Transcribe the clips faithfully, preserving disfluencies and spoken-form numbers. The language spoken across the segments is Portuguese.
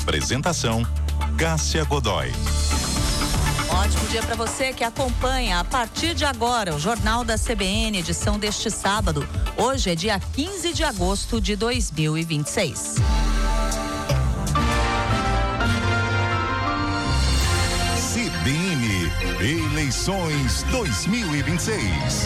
Apresentação: Cássia Godoy. Ótimo dia para você que acompanha a partir de agora o Jornal da C B N, edição deste sábado. Hoje é dia quinze de agosto de dois mil e vinte e seis. C B N Eleições dois mil e vinte e seis.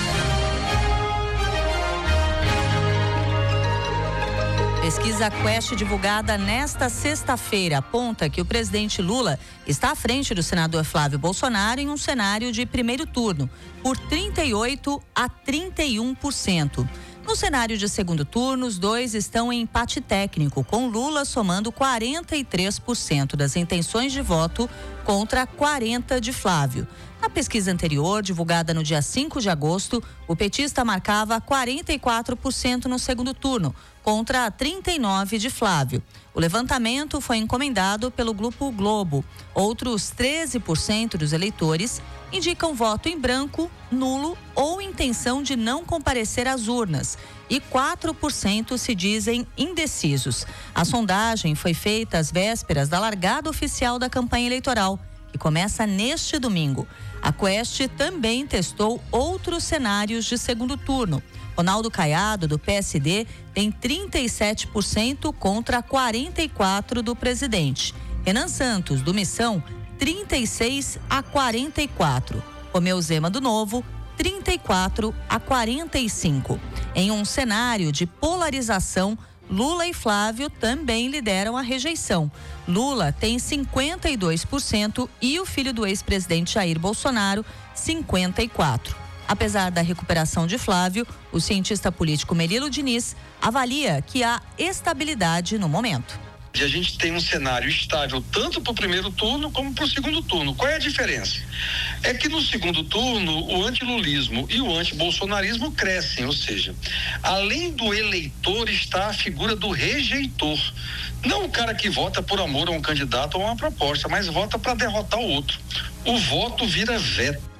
Pesquisa Quest divulgada nesta sexta-feira aponta que o presidente Lula está à frente do senador Flávio Bolsonaro em um cenário de primeiro turno, por trinta e oito a trinta e um por cento. No cenário de segundo turno, os dois estão em empate técnico, com Lula somando quarenta e três por cento das intenções de voto contra quarenta por cento de Flávio. Na pesquisa anterior, divulgada no dia cinco de agosto, o petista marcava quarenta e quatro por cento no segundo turno, contra trinta e nove por cento de Flávio. O levantamento foi encomendado pelo Grupo Globo. Outros treze por cento dos eleitores indicam voto em branco, nulo ou intenção de não comparecer às urnas, e quatro por cento se dizem indecisos. A sondagem foi feita às vésperas da largada oficial da campanha eleitoral, que começa neste domingo. A Quest também testou outros cenários de segundo turno. Ronaldo Caiado, do P S D, tem trinta e sete por cento contra quarenta e quatro por cento do presidente. Renan Santos, do Missão, trinta e seis a quarenta e quatro. Romeu Zema, do Novo, trinta e quatro a quarenta e cinco. Em um cenário de polarização, Lula e Flávio também lideram a rejeição. Lula tem cinquenta e dois por cento e o filho do ex-presidente Jair Bolsonaro, cinquenta e quatro por cento. Apesar da recuperação de Flávio, o cientista político Melilo Diniz avalia que há estabilidade no momento. A gente tem um cenário estável tanto para o primeiro turno como para o segundo turno. Qual é a diferença? É que no segundo turno o antilulismo e o antibolsonarismo crescem, ou seja, além do eleitor está a figura do rejeitor. Não o cara que vota por amor a um candidato ou a uma proposta, mas vota para derrotar o outro. O voto vira veto.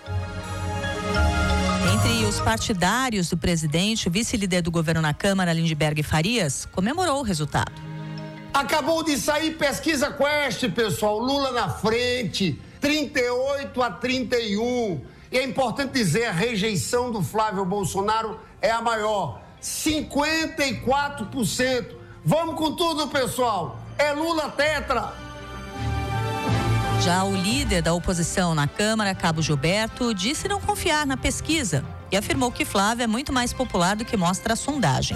Entre os partidários do presidente, o vice-líder do governo na Câmara, Lindbergh Farias, comemorou o resultado. Acabou de sair pesquisa Quest, pessoal. Lula na frente, trinta e oito a trinta e um. E é importante dizer, a rejeição do Flávio Bolsonaro é a maior, cinquenta e quatro por cento. Vamos com tudo, pessoal. É Lula tetra. Já o líder da oposição na Câmara, Cabo Gilberto, disse não confiar na pesquisa e afirmou que Flávio é muito mais popular do que mostra a sondagem.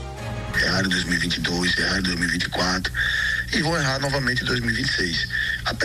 Erraram em dois mil e vinte e dois, erraram em dois mil e vinte e quatro e vão errar novamente em dois mil e vinte e seis.